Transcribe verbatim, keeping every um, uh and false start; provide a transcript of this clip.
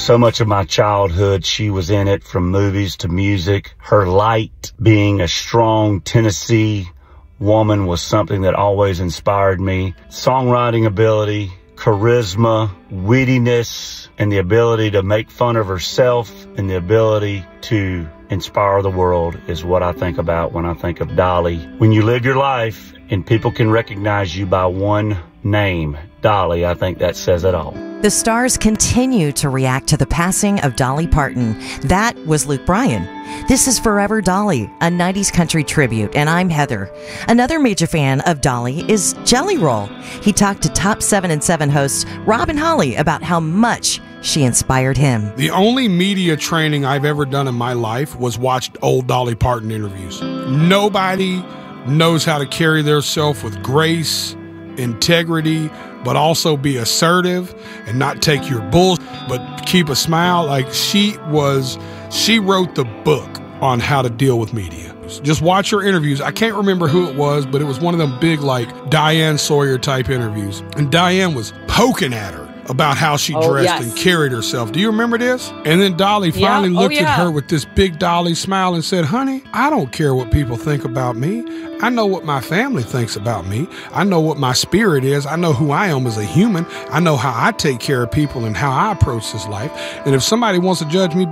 So much of my childhood, she was in it, from movies to music. Her light, being a strong Tennessee woman, was something that always inspired me. Songwriting ability, charisma, wittiness, and the ability to make fun of herself, and the ability to inspire the world is what I think about when I think of Dolly. When you live your life and people can recognize you by one name, Dolly, I think that says it all. The stars continue to react to the passing of Dolly Parton. That was Luke Bryan. This is Forever Dolly, a nineties country tribute, and I'm Heather. Another major fan of Dolly is Jelly Roll. He talked to Top seven and seven host Robin Holly about how much she inspired him. The only media training I've ever done in my life was watch old Dolly Parton interviews. Nobody knows how to carry themselves with grace, integrity, but also be assertive and not take your bull, but keep a smile. Like she was, she wrote the book on how to deal with media. Just watch her interviews. I can't remember who it was, but it was one of them big, like Diane Sawyer type interviews. And Diane was poking at her about how she oh, dressed yes. and carried herself. Do you remember this? And then Dolly finally yeah. looked oh, yeah. at her with this big Dolly smile and said, honey, I don't care what people think about me. I know what my family thinks about me. I know what my spirit is. I know who I am as a human. I know how I take care of people and how I approach this life. And if somebody wants to judge me